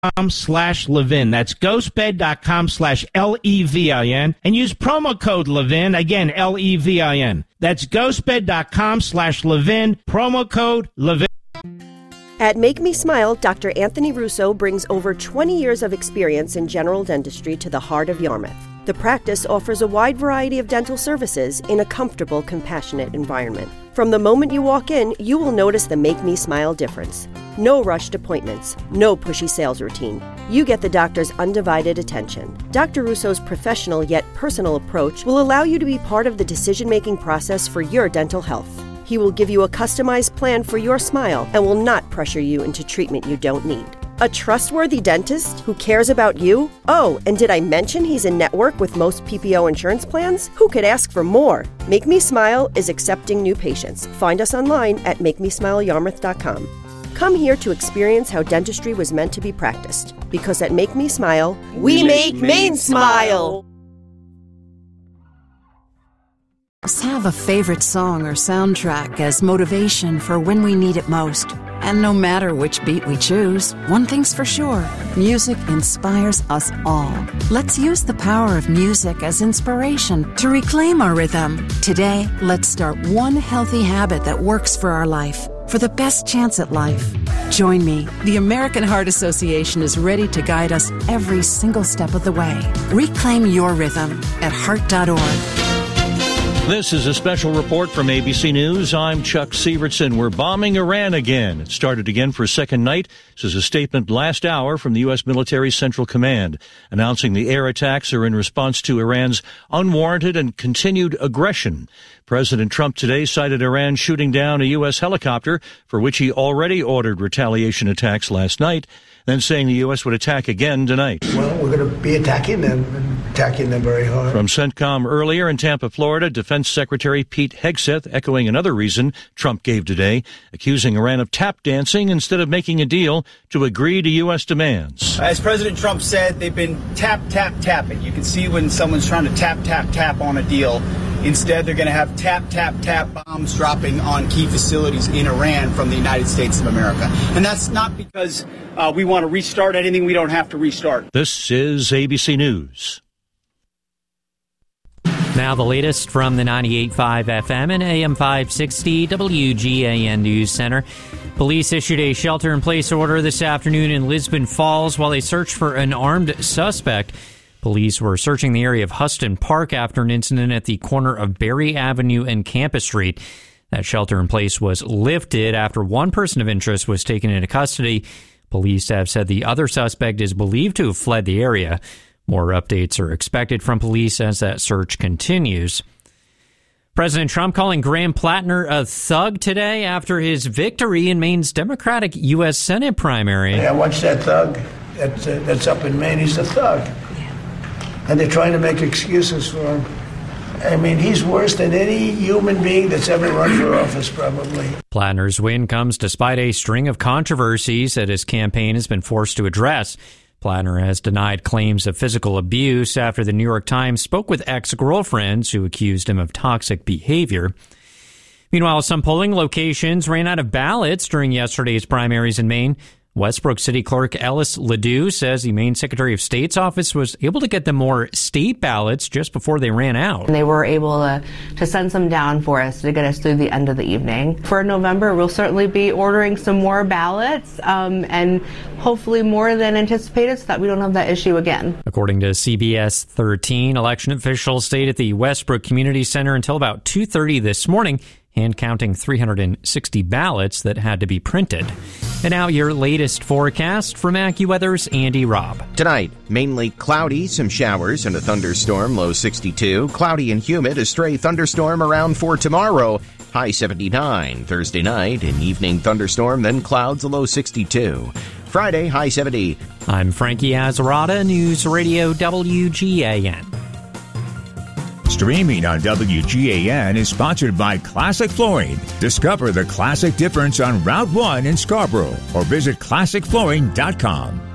ghostbed.com/Levin. That's ghostbed.com/LEVIN. And use promo code Levin. Again, LEVIN. That's ghostbed.com/Levin. Promo code Levin. At Make Me Smile, Dr. Anthony Russo brings over 20 years of experience in general dentistry to the heart of Yarmouth. The practice offers a wide variety of dental services in a comfortable, compassionate environment. From the moment you walk in, you will notice the Make Me Smile difference. No rushed appointments, no pushy sales routine. You get the doctor's undivided attention. Dr. Russo's professional yet personal approach will allow you to be part of the decision-making process for your dental health. He will give you a customized plan for your smile and will not pressure you into treatment you don't need. A trustworthy dentist who cares about you? Oh, and did I mention he's in network with most PPO insurance plans? Who could ask for more? Make Me Smile is accepting new patients. Find us online at MakeMeSmileYarmouth.com. Come here to experience how dentistry was meant to be practiced. Because at Make Me Smile, we make Maine smile! Have a favorite song or soundtrack as motivation for when we need it most. And no matter which beat we choose, one thing's for sure, music inspires us all. Let's use the power of music as inspiration to reclaim our rhythm. Today, let's start one healthy habit that works for our life, for the best chance at life. Join me. The American Heart Association is ready to guide us every single step of the way. Reclaim your rhythm at heart.org. This is a special report from ABC News. I'm Chuck Sievertson. We're bombing Iran again. It started again for a second night. This is a statement last hour from the U.S. Military Central Command, announcing the air attacks are in response to Iran's unwarranted and continued aggression. President Trump today cited Iran shooting down a U.S. helicopter, for which he already ordered retaliation attacks last night, then saying the U.S. would attack again tonight. Well, we're going to be attacking them very hard. From CENTCOM earlier in Tampa, Florida, Defense Secretary Pete Hegseth echoing another reason Trump gave today, accusing Iran of tap dancing instead of making a deal to agree to U.S. demands. As President Trump said, they've been tapping. You can see when someone's trying to tap on a deal. Instead, they're going to have tap bombs dropping on key facilities in Iran from the United States of America. And that's not because we want to restart anything we don't have to restart. This is ABC News. Now the latest from the 98.5 FM and AM 560 WGAN News Center. Police issued a shelter-in-place order this afternoon in Lisbon Falls while they searched for an armed suspect. Police were searching the area of Huston Park after an incident at the corner of Berry Avenue and Campus Street. That shelter-in-place was lifted after one person of interest was taken into custody. Police have said the other suspect is believed to have fled the area. More updates are expected from police as that search continues. President Trump calling Graham Plattner a thug today after his victory in Maine's Democratic U.S. Senate primary. Yeah, watch that thug. That's up in Maine. He's a thug. And they're trying to make excuses for him. I mean, he's worse than any human being that's ever run for office, probably. Plattner's win comes despite a string of controversies that his campaign has been forced to address. Plattner has denied claims of physical abuse after the New York Times spoke with ex-girlfriends who accused him of toxic behavior. Meanwhile, some polling locations ran out of ballots during yesterday's primaries in Maine. Westbrook City Clerk Ellis Ledoux says the Maine Secretary of State's office was able to get them more state ballots just before they ran out. They were able to send some down for us to get us through the end of the evening. For November, we'll certainly be ordering some more ballots and hopefully more than anticipated so that we don't have that issue again. According to CBS 13, election officials stayed at the Westbrook Community Center until about 2:30 this morning, hand counting 360 ballots that had to be printed. And now your latest forecast from AccuWeather's Andy Robb. Tonight, mainly cloudy, some showers and a thunderstorm, low 62. Cloudy and humid, a stray thunderstorm around for tomorrow, high 79. Thursday night, an evening thunderstorm, then clouds, a low 62. Friday, high 70. I'm Frankie Azarada, News Radio WGAN. Streaming on WGAN is sponsored by Classic Flooring. Discover the classic difference on Route 1 in Scarborough or visit classicflooring.com.